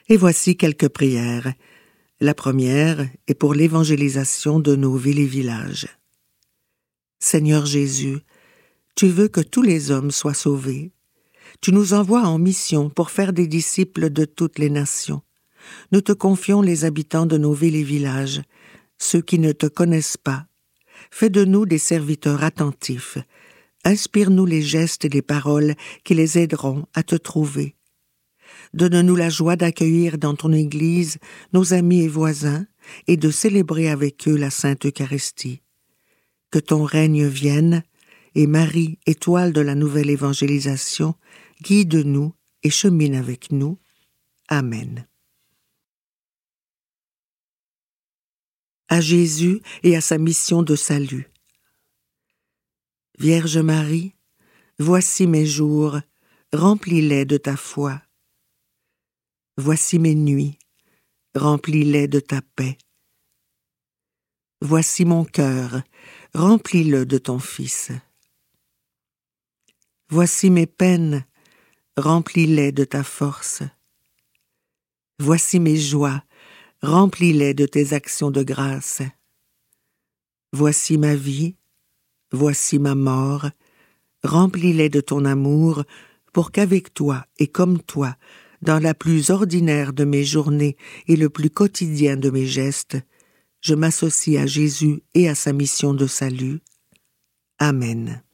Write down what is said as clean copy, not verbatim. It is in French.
Et voici quelques prières. La première est pour l'évangélisation de nos villes et villages. Seigneur Jésus, tu veux que tous les hommes soient sauvés. Tu nous envoies en mission pour faire des disciples de toutes les nations. Nous te confions les habitants de nos villes et villages, ceux qui ne te connaissent pas. Fais de nous des serviteurs attentifs. Inspire-nous les gestes et les paroles qui les aideront à te trouver. Donne-nous la joie d'accueillir dans ton Église nos amis et voisins et de célébrer avec eux la Sainte Eucharistie. Que ton règne vienne, et Marie, étoile de la nouvelle évangélisation, guide-nous et chemine avec nous. Amen. À Jésus et à sa mission de salut. Vierge Marie, voici mes jours, remplis-les de ta foi. Voici mes nuits, remplis-les de ta paix. Voici mon cœur, remplis-le de ton Fils. Voici mes peines, remplis-les de ta force. Voici mes joies, remplis-les de tes actions de grâce. Voici ma vie, voici ma mort, remplis-les de ton amour, pour qu'avec toi et comme toi, dans la plus ordinaire de mes journées et le plus quotidien de mes gestes, je m'associe à Jésus et à sa mission de salut. Amen.